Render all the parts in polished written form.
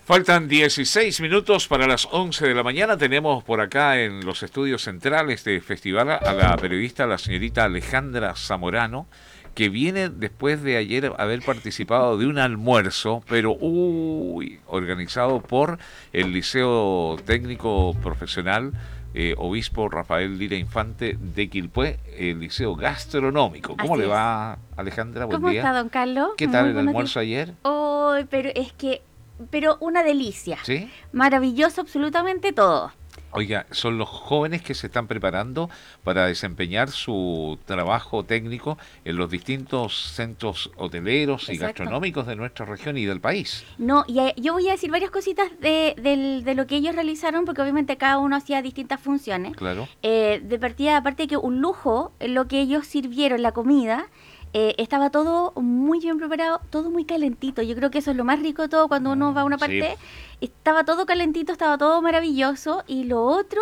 Faltan 16 minutos para las 11 de la mañana. Tenemos por acá en los estudios centrales de Festival a la periodista, la señorita Alejandra Zamorano, que viene después de ayer haber participado de un almuerzo, pero organizado por el Liceo Técnico Profesional Obispo Rafael Lira Infante de Quilpué, el Liceo Gastronómico. ¿Cómo Así le es. va, Alejandra? Buen ¿Cómo día. está, don Carlos? ¿Qué tal Muy el buenos almuerzo días. ayer? Oh, pero una delicia. ¿Sí? Maravilloso absolutamente todo. Oiga, son los jóvenes que se están preparando para desempeñar su trabajo técnico en los distintos centros hoteleros y Exacto. gastronómicos de nuestra región y del país. No, yo voy a decir varias cositas de lo que ellos realizaron, porque obviamente cada uno hacía distintas funciones. Claro. De partida, aparte de que un lujo, lo que ellos sirvieron, la comida, estaba todo muy bien preparado, todo muy calentito. Yo creo que eso es lo más rico de todo cuando uno va a una parte. Sí. Estaba todo calentito, estaba todo maravilloso. Y lo otro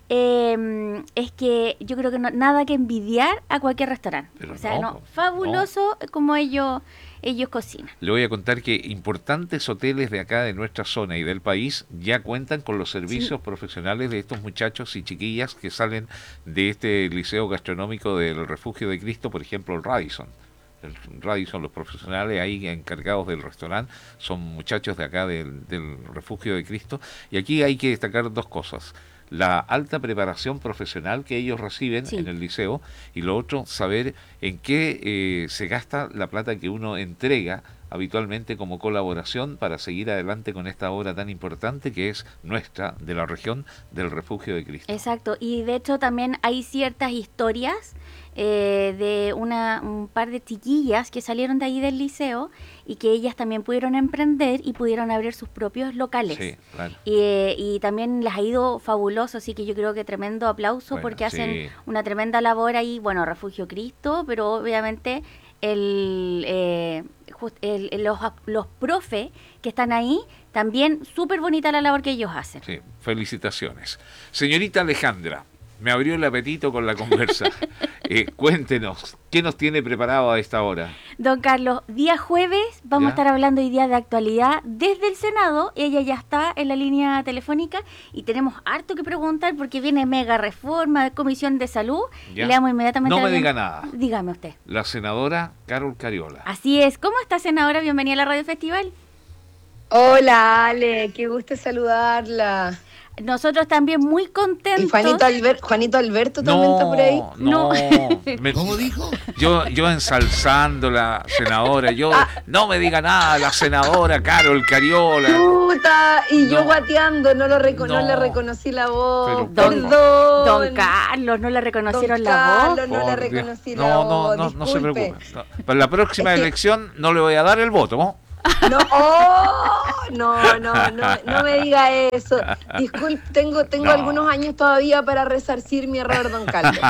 es que yo creo que nada que envidiar a cualquier restaurante. Pero o sea, no, fabuloso como ellos cocinan. Le voy a contar que importantes hoteles de acá de nuestra zona y del país ya cuentan con los servicios profesionales de estos muchachos y chiquillas que salen de este liceo gastronómico del Refugio de Cristo, por ejemplo el Radisson. El Radisson, los profesionales ahí encargados del restaurante son muchachos de acá del Refugio de Cristo, y aquí hay que destacar dos cosas: la alta preparación profesional que ellos reciben en el liceo, y lo otro, saber en qué se gasta la plata que uno entrega habitualmente como colaboración para seguir adelante con esta obra tan importante que es nuestra, de la región del Refugio de Cristo. Exacto, y de hecho también hay ciertas historias de un par de chiquillas que salieron de ahí del liceo y que ellas también pudieron emprender y pudieron abrir sus propios locales. Sí, claro. Y también les ha ido fabuloso, así que yo creo que tremendo aplauso, porque hacen una tremenda labor ahí, bueno, Refugio Cristo, pero obviamente los profes que están ahí, también súper bonita la labor que ellos hacen. Sí, felicitaciones. Señorita Alejandra, me abrió el apetito con la conversa. Cuéntenos, ¿qué nos tiene preparado a esta hora? Don Carlos, día jueves vamos a estar hablando hoy día de actualidad desde el Senado. Ella ya está en la línea telefónica y tenemos harto que preguntar porque viene mega reforma de Comisión de Salud. ¿Ya? Y le damos inmediatamente no me diga nada. Dígame usted. La senadora Carol Cariola. Así es. ¿Cómo está, senadora? Bienvenida a la Radio Festival. Hola, Ale, qué gusto saludarla. Nosotros también muy contentos. ¿Y Juanito Alberto también está por ahí? No. ¿Cómo dijo? Yo ensalzando la senadora, no me diga nada, la senadora Carol Cariola. Puta, yo guateando, no le reconocí la voz. Perdón. Don Carlos, no le reconocieron la voz. No le reconocí la voz. No se preocupe. Para la próxima elección no le voy a dar el voto, ¿no? No me diga eso. Disculpe, tengo algunos años todavía para resarcir mi error, don Carlos.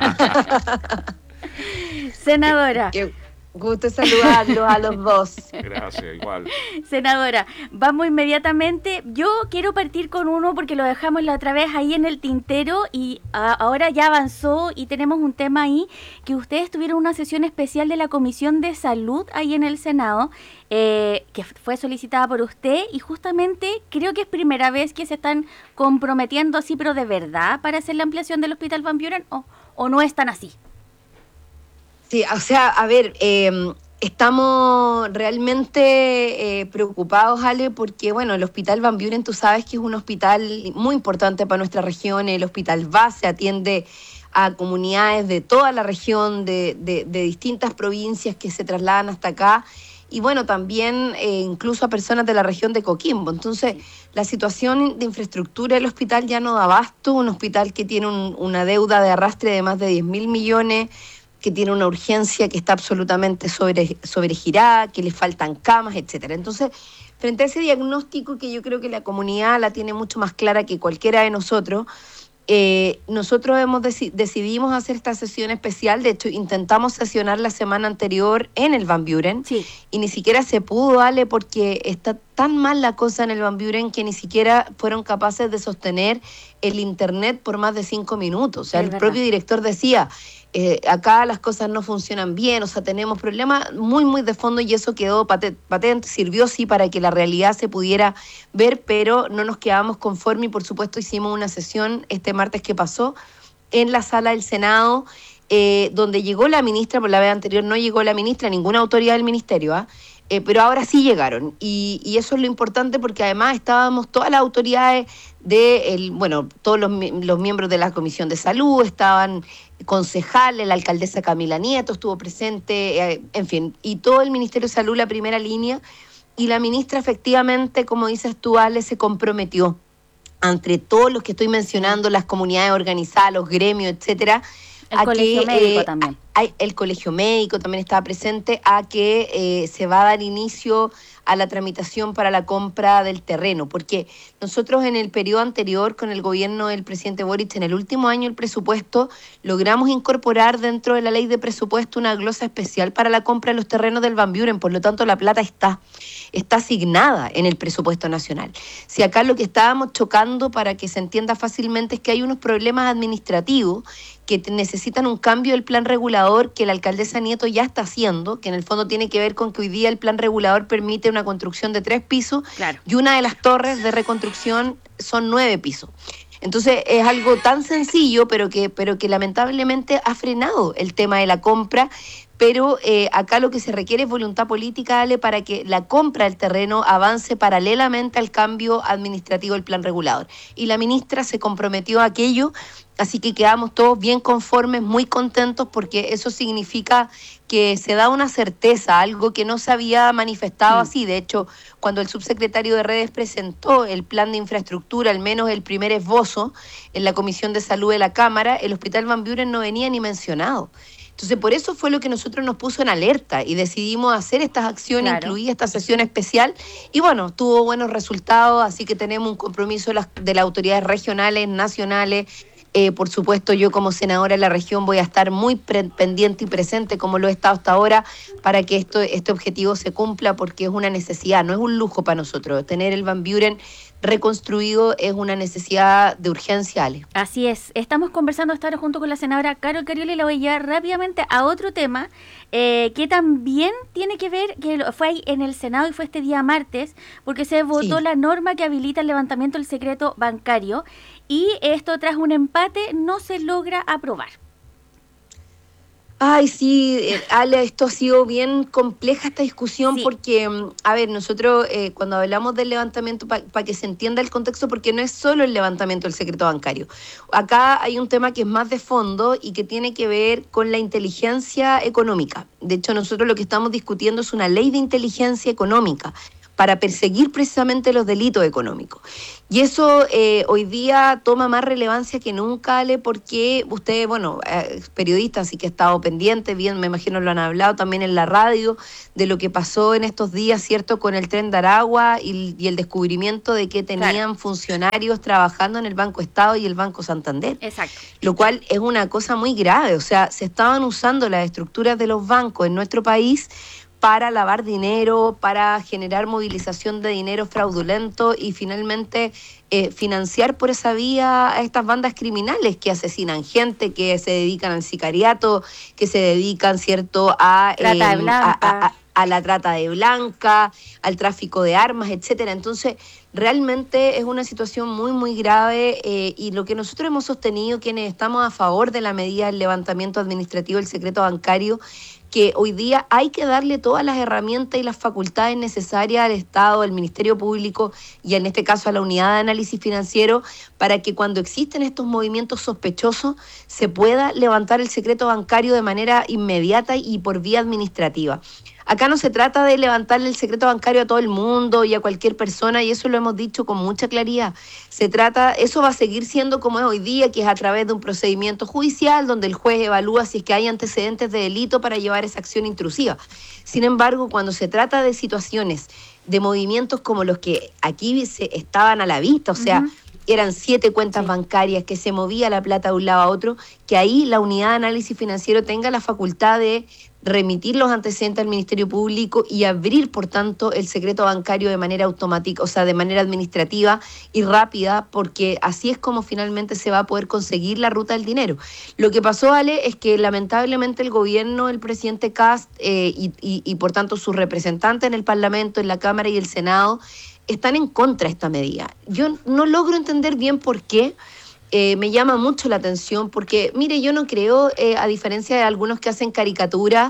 Senadora. Qué gusto saludarlos a los dos. Gracias, igual. Senadora, vamos inmediatamente. Yo quiero partir con uno porque lo dejamos la otra vez ahí en el tintero y ahora ya avanzó y tenemos un tema ahí, que ustedes tuvieron una sesión especial de la Comisión de Salud ahí en el Senado, que fue solicitada por usted, y justamente creo que es primera vez que se están comprometiendo así, pero de verdad, para hacer la ampliación del Hospital Van Buren, o no es tan así. Sí, o sea, a ver, estamos realmente preocupados, Ale, porque, bueno, el Hospital Van Buren, tú sabes que es un hospital muy importante para nuestra región. El hospital base atiende a comunidades de toda la región, de distintas provincias que se trasladan hasta acá, y bueno, también incluso a personas de la región de Coquimbo. Entonces, la situación de infraestructura del hospital ya no da abasto, un hospital que tiene una deuda de arrastre de más de 10.000 millones, que tiene una urgencia que está absolutamente sobregirada, que le faltan camas, etcétera. Entonces, frente a ese diagnóstico, que yo creo que la comunidad la tiene mucho más clara que cualquiera de nosotros, nosotros decidimos hacer esta sesión especial. De hecho, intentamos sesionar la semana anterior en el Van Buren, y ni siquiera se pudo, Ale, porque está tan mal la cosa en el Van Buren que ni siquiera fueron capaces de sostener el internet por más de 5 minutos. O sea, el propio director decía, acá las cosas no funcionan bien, o sea, tenemos problemas muy, muy de fondo y eso quedó patente, sirvió sí para que la realidad se pudiera ver, pero no nos quedamos conformes y por supuesto hicimos una sesión este martes que pasó en la sala del Senado, donde llegó la ministra, por la vez anterior no llegó la ministra, ninguna autoridad del ministerio, ¿ah? Pero ahora sí llegaron y eso es lo importante porque además estábamos todas las autoridades todos los miembros de la Comisión de Salud, estaban concejales, la alcaldesa Camila Nieto estuvo presente, en fin, y todo el Ministerio de Salud, la primera línea, y la ministra efectivamente, como dices tú, Ale, se comprometió entre todos los que estoy mencionando, las comunidades organizadas, los gremios, etcétera, el colegio médico también. El colegio médico también estaba presente, a que se va a dar inicio a la tramitación para la compra del terreno, porque nosotros en el periodo anterior con el gobierno del presidente Boric, en el último año del presupuesto, logramos incorporar dentro de la ley de presupuesto una glosa especial para la compra de los terrenos del Van Buren, por lo tanto la plata está asignada en el presupuesto nacional. Si acá lo que estábamos chocando, para que se entienda fácilmente, es que hay unos problemas administrativos que necesitan un cambio del plan regulador que la alcaldesa Nieto ya está haciendo, que en el fondo tiene que ver con que hoy día el plan regulador permite una construcción de 3 pisos, claro, y una de las torres de reconstrucción son 9 pisos. Entonces es algo tan sencillo, pero que lamentablemente ha frenado el tema de la compra. Pero acá lo que se requiere es voluntad política, Ale, para que la compra del terreno avance paralelamente al cambio administrativo del plan regulador. Y la ministra se comprometió a aquello, así que quedamos todos bien conformes, muy contentos, porque eso significa que se da una certeza, algo que no se había manifestado así. De hecho, cuando el subsecretario de Redes presentó el plan de infraestructura, al menos el primer esbozo, en la Comisión de Salud de la Cámara, el Hospital Van Buren no venía ni mencionado. Entonces, por eso fue lo que nosotros nos puso en alerta y decidimos hacer estas acciones, claro, incluir esta sesión especial. Y bueno, tuvo buenos resultados, así que tenemos un compromiso de las autoridades regionales, nacionales. Por supuesto, yo como senadora de la región voy a estar muy pendiente y presente, como lo he estado hasta ahora, para que este objetivo se cumpla, porque es una necesidad, no es un lujo para nosotros. Tener el Van Buren reconstruido es una necesidad de urgencia, Ale. Así es. Estamos conversando esta hora junto con la senadora Carol Cariola y la voy a llevar rápidamente a otro tema que también tiene que ver, que fue ahí en el Senado y fue este día martes, porque se votó la norma que habilita el levantamiento del secreto bancario y esto, tras un empate, no se logra aprobar. Ay, sí, Ale, esto ha sido bien compleja esta discusión, sí, porque, a ver, nosotros cuando hablamos del levantamiento, para que se entienda el contexto, porque no es solo el levantamiento del secreto bancario. Acá hay un tema que es más de fondo y que tiene que ver con la inteligencia económica. De hecho, nosotros lo que estamos discutiendo es una ley de inteligencia económica para perseguir precisamente los delitos económicos. Y eso hoy día toma más relevancia que nunca, Ale, porque usted, bueno, es periodista, así que ha estado pendiente, bien, me imagino lo han hablado también en la radio, de lo que pasó en estos días, ¿cierto?, con el Tren de Aragua y el descubrimiento de que tenían funcionarios trabajando en el Banco Estado y el Banco Santander. Exacto. Lo cual es una cosa muy grave, o sea, se estaban usando las estructuras de los bancos en nuestro país para lavar dinero, para generar movilización de dinero fraudulento y finalmente financiar por esa vía a estas bandas criminales que asesinan gente, que se dedican al sicariato, que se dedican, ¿cierto?, a la trata de blanca, al tráfico de armas, etcétera. Entonces, realmente es una situación muy, muy grave y lo que nosotros hemos sostenido, quienes estamos a favor de la medida del levantamiento administrativo del secreto bancario, que hoy día hay que darle todas las herramientas y las facultades necesarias al Estado, al Ministerio Público y en este caso a la Unidad de Análisis Financiero, para que cuando existen estos movimientos sospechosos se pueda levantar el secreto bancario de manera inmediata y por vía administrativa. Acá no se trata de levantarle el secreto bancario a todo el mundo y a cualquier persona, y eso lo hemos dicho con mucha claridad. Eso va a seguir siendo como es hoy día, que es a través de un procedimiento judicial donde el juez evalúa si es que hay antecedentes de delito para llevar esa acción intrusiva. Sin embargo, cuando se trata de situaciones, de movimientos como los que aquí estaban a la vista, o sea, eran 7 cuentas bancarias, que se movía la plata de un lado a otro, que ahí la Unidad de Análisis Financiero tenga la facultad de remitir los antecedentes al Ministerio Público y abrir, por tanto, el secreto bancario de manera automática, o sea, de manera administrativa y rápida, porque así es como finalmente se va a poder conseguir la ruta del dinero. Lo que pasó, Ale, es que lamentablemente el gobierno, el presidente Kast y por tanto sus representantes en el Parlamento, en la Cámara y el Senado, están en contra de esta medida. Yo no logro entender bien por qué. Me llama mucho la atención porque, mire, yo no creo, a diferencia de algunos que hacen caricatura,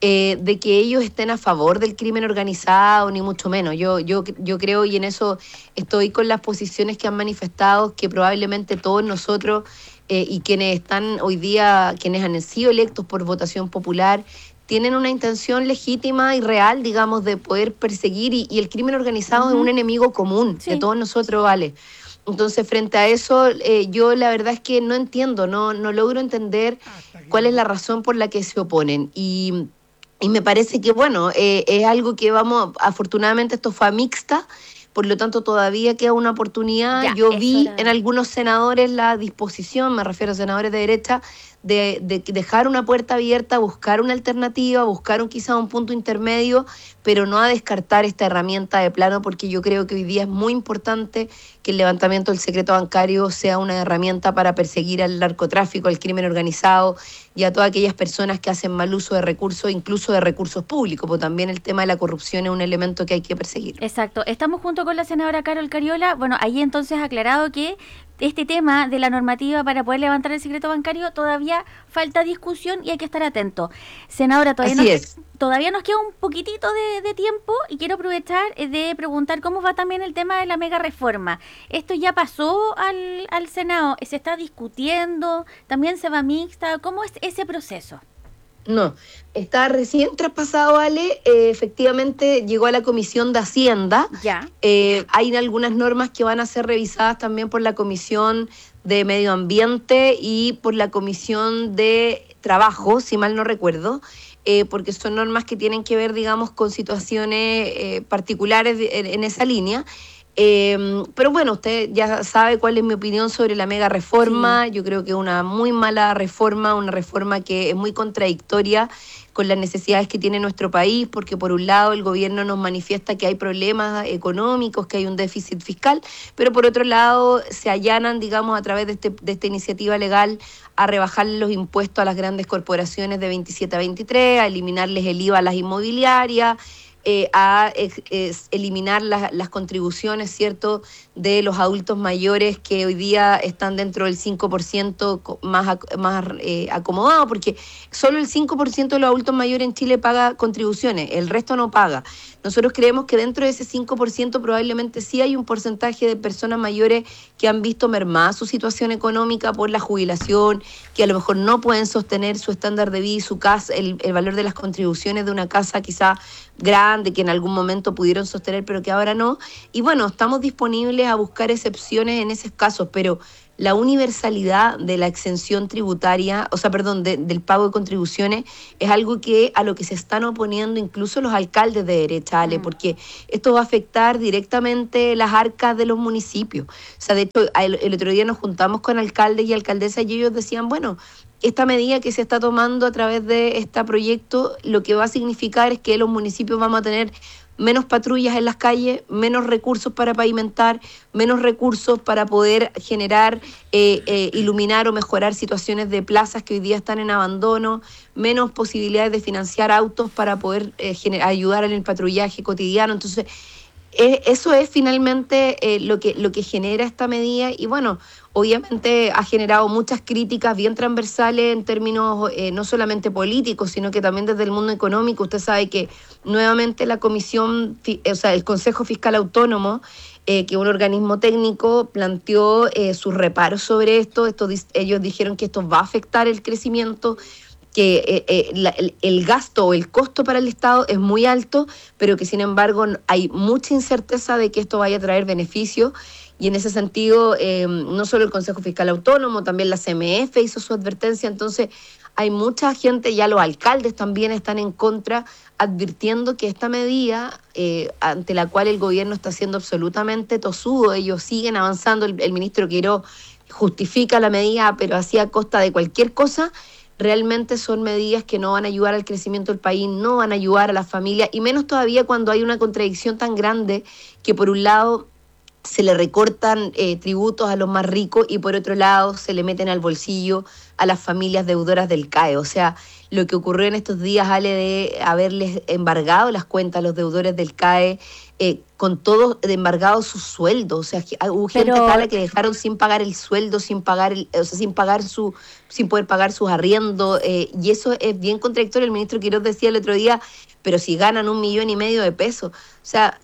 de que ellos estén a favor del crimen organizado, ni mucho menos. Yo creo, y en eso estoy con las posiciones que han manifestado, que probablemente todos nosotros y quienes están hoy día, quienes han sido electos por votación popular, tienen una intención legítima y real, digamos, de poder perseguir, y el crimen organizado es un enemigo común de todos nosotros, ¿vale? Entonces, frente a eso, yo la verdad es que no entiendo, no logro entender cuál es la razón por la que se oponen. Y me parece que, bueno, es algo que afortunadamente esto fue mixta, por lo tanto todavía queda una oportunidad. Ya, Yo eso vi era. en algunos senadores la disposición, me refiero a senadores de derecha, de dejar una puerta abierta, buscar una alternativa, buscar quizá un punto intermedio, pero no a descartar esta herramienta de plano, porque yo creo que hoy día es muy importante que el levantamiento del secreto bancario sea una herramienta para perseguir al narcotráfico, al crimen organizado y a todas aquellas personas que hacen mal uso de recursos, incluso de recursos públicos, porque también el tema de la corrupción es un elemento que hay que perseguir. Exacto. Estamos junto con la senadora Carol Cariola. Bueno, ahí entonces aclarado que este tema de la normativa para poder levantar el secreto bancario todavía falta discusión y hay que estar atento. Senadora, todavía nos queda un poquitito de tiempo y quiero aprovechar de preguntar cómo va también el tema de la mega reforma. ¿Esto ya pasó al Senado? ¿Se está discutiendo? ¿También se va mixta? ¿Cómo es ese proceso? No, está recién traspasado, Ale. Efectivamente llegó a la Comisión de Hacienda. Ya. Hay algunas normas que van a ser revisadas también por la Comisión de Medio Ambiente y por la Comisión de Trabajo, si mal no recuerdo, porque son normas que tienen que ver, digamos, con situaciones particulares en esa línea. Pero bueno, usted ya sabe cuál es mi opinión sobre la mega reforma. Sí. Yo creo que es una muy mala reforma, una reforma que es muy contradictoria con las necesidades que tiene nuestro país, porque por un lado el gobierno nos manifiesta que hay problemas económicos, que hay un déficit fiscal, pero por otro lado se allanan, digamos, a través de esta iniciativa legal a rebajar los impuestos a las grandes corporaciones de 27 a 23, a eliminarles el IVA a las inmobiliarias, a eliminar las contribuciones, ¿cierto?, de los adultos mayores que hoy día están dentro del 5% más acomodado, porque solo el 5% de los adultos mayores en Chile paga contribuciones, el resto no paga. Nosotros creemos que dentro de ese 5% probablemente sí hay un porcentaje de personas mayores que han visto mermada su situación económica por la jubilación, que a lo mejor no pueden sostener su estándar de vida, su casa, el valor de las contribuciones de una casa quizá grande, que en algún momento pudieron sostener, pero que ahora no. Y bueno, estamos disponibles a buscar excepciones en esos casos, pero la universalidad de la exención tributaria, del pago de contribuciones, es algo a lo que se están oponiendo incluso los alcaldes de derecha, Ale, porque esto va a afectar directamente las arcas de los municipios. O sea, de hecho, el otro día nos juntamos con alcaldes y alcaldesas y ellos decían, bueno, esta medida que se está tomando a través de este proyecto, lo que va a significar es que los municipios vamos a tener menos patrullas en las calles, menos recursos para pavimentar, menos recursos para poder generar, iluminar o mejorar situaciones de plazas que hoy día están en abandono, menos posibilidades de financiar autos para poder ayudar en el patrullaje cotidiano. Entonces, eso es finalmente lo que genera esta medida y bueno, obviamente ha generado muchas críticas bien transversales en términos no solamente políticos, sino que también desde el mundo económico. Usted sabe que nuevamente la el Consejo Fiscal Autónomo, que es un organismo técnico, planteó sus reparos sobre esto. Ellos dijeron que esto va a afectar el crecimiento, que el gasto o el costo para el Estado es muy alto, pero que sin embargo hay mucha incerteza de que esto vaya a traer beneficios. Y en ese sentido, no solo el Consejo Fiscal Autónomo, también la CMF hizo su advertencia. Entonces, hay mucha gente, ya los alcaldes también están en contra, advirtiendo que esta medida, ante la cual el gobierno está siendo absolutamente tosudo, ellos siguen avanzando, el ministro Quiró justifica la medida, pero así a costa de cualquier cosa, realmente son medidas que no van a ayudar al crecimiento del país, no van a ayudar a las familias, y menos todavía cuando hay una contradicción tan grande que por un lado se le recortan tributos a los más ricos y por otro lado se le meten al bolsillo a las familias deudoras del CAE. O sea, lo que ocurrió en estos días, Ale, de haberles embargado las cuentas a los deudores del CAE, con todo embargado sus sueldos. O sea, hubo gente tal que dejaron sin pagar el sueldo, sin poder pagar sus arriendos, y eso es bien contradictorio. El ministro Quiroz decía el otro día, pero si ganan 1,5 millones de pesos. O sea,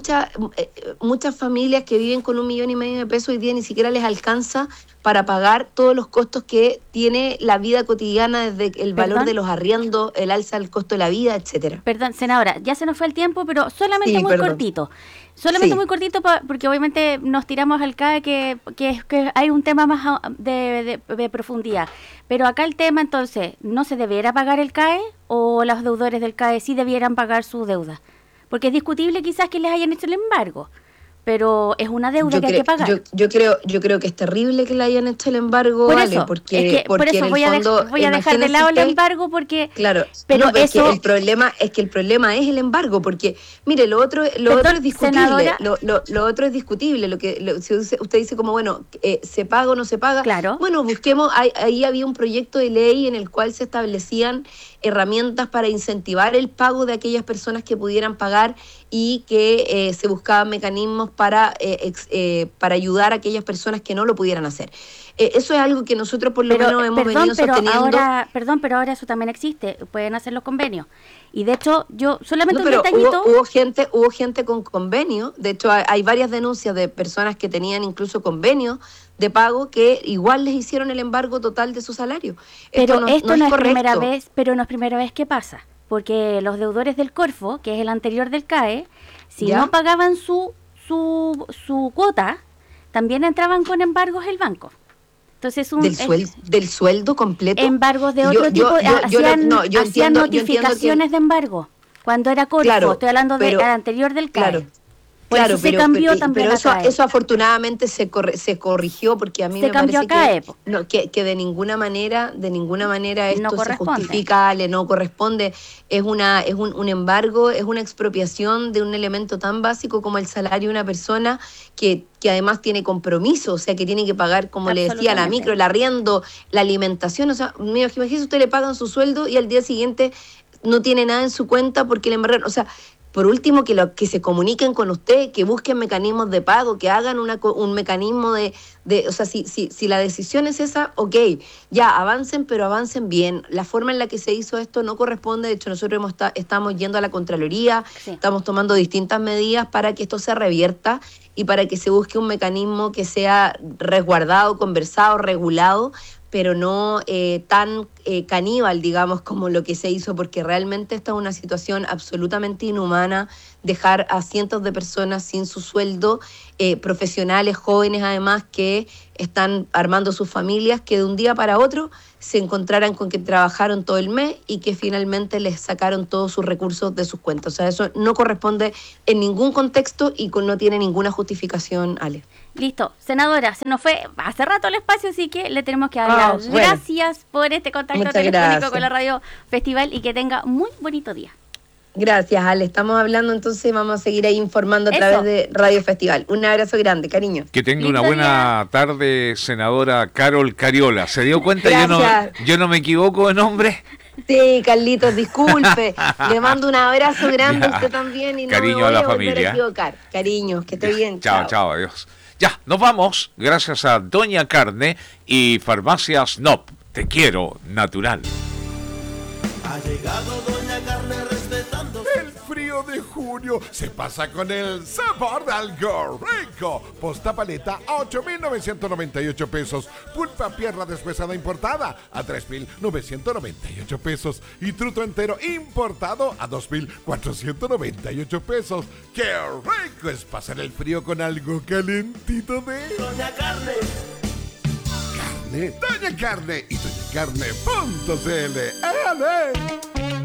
muchas familias que viven con 1,5 millones de pesos hoy día ni siquiera les alcanza para pagar todos los costos que tiene la vida cotidiana, desde el valor de los arriendos, el alza del costo de la vida, etcétera. Perdón, senadora, ya se nos fue el tiempo, pero solamente cortito. Solamente muy cortito, porque obviamente nos tiramos al CAE, que hay un tema más de profundidad. Pero acá el tema, entonces, ¿no se debiera pagar el CAE o los deudores del CAE sí debieran pagar su deuda? Porque es discutible quizás que les hayan hecho el embargo, pero es una deuda que hay que pagar. Yo creo que es terrible que le hayan hecho el embargo, por Ale, eso, porque por eso voy a dejar de lado el embargo, porque claro, pero no, eso el problema es el embargo, porque mire, lo otro es discutible, senadora, lo otro es discutible, si usted dice como bueno, se paga o no se paga, claro. Bueno, busquemos, ahí había un proyecto de ley en el cual se establecían herramientas para incentivar el pago de aquellas personas que pudieran pagar y que se buscaban mecanismos para ayudar a aquellas personas que no lo pudieran hacer. Eso es algo que nosotros por lo menos hemos venido sosteniendo. Pero ahora eso también existe, pueden hacer los convenios. Y de hecho, yo solamente un pero detallito. Hubo gente con convenio, de hecho hay varias denuncias de personas que tenían incluso convenios de pago que igual les hicieron el embargo total de su salario. Pero esto no es primera vez que pasa, porque los deudores del Corfo, que es el anterior del CAE, si no pagaban su cuota, también entraban con embargos el banco. Entonces del sueldo completo. Embargos de otro tipo, hacían notificaciones de embargo. Cuando era Corfo, claro, estoy hablando del anterior del CAE. Claro. Claro, pero eso afortunadamente se corrigió, porque a mí me parece que de ninguna manera esto no se justifica, no corresponde. Es un embargo, es una expropiación de un elemento tan básico como el salario de una persona que además tiene compromiso, o sea, que tiene que pagar, como le decía, la micro, el arriendo, la alimentación. O sea, imagínese, usted le pagan su sueldo y al día siguiente no tiene nada en su cuenta porque le embargaron. O sea, por último, que se comuniquen con usted, que busquen mecanismos de pago, que hagan un mecanismo de o sea, si la decisión es esa, ok, ya, avancen, pero avancen bien. La forma en la que se hizo esto no corresponde. De hecho, nosotros estamos yendo a la Contraloría, estamos tomando distintas medidas para que esto se revierta y para que se busque un mecanismo que sea resguardado, conversado, regulado, pero no tan caníbal, digamos, como lo que se hizo, porque realmente esta es una situación absolutamente inhumana, dejar a cientos de personas sin su sueldo, profesionales, jóvenes además, que están armando sus familias, que de un día para otro se encontraran con que trabajaron todo el mes y que finalmente les sacaron todos sus recursos de sus cuentas. O sea, eso no corresponde en ningún contexto y no tiene ninguna justificación, Ale. Listo, senadora, se nos fue hace rato el espacio, así que le tenemos que dar las gracias por este contacto telefónico con la Radio Festival y que tenga muy bonito día. Gracias, Ale. Estamos hablando, entonces vamos a seguir ahí informando a través de Radio Festival. Un abrazo grande, cariño. Que tenga una buena tarde, senadora Carol Cariola. ¿Se dio cuenta? Yo no me equivoco de nombre. Sí, Carlitos, disculpe. Le mando un abrazo grande a usted también y cariño, no me voy a la a volver familia. a equivocar. Cariño, que esté bien. Chao, adiós. Ya, nos vamos. Gracias a Doña Carne y Farmacias Nop. Te quiero natural. Ha llegado Doña Carne respetando. El frío de junio se pasa con el sabor de algo rico. Posta paleta a 8,998 pesos. Pulpa pierna deshuesada importada a 3,998 pesos. Y truto entero importado a 2,498 pesos. ¡Qué rico es pasar el frío con algo calentito de Doña Carne! Doña Carne y doñacarne.cl. ¡Ale!